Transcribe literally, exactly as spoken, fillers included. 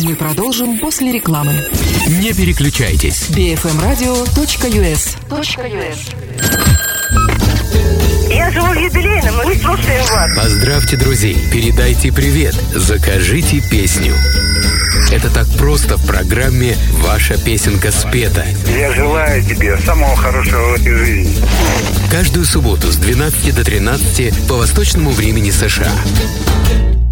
Мы продолжим после рекламы. Не переключайтесь. би эф эм радио точка ю эс. Я живу в юбилейном, мы слушаем вас. Поздравьте друзей, передайте привет, закажите песню. Это так просто в программе «Ваша песенка спета». Я желаю тебе самого хорошего в этой жизни. Каждую субботу с двенадцати до тринадцати по восточному времени США.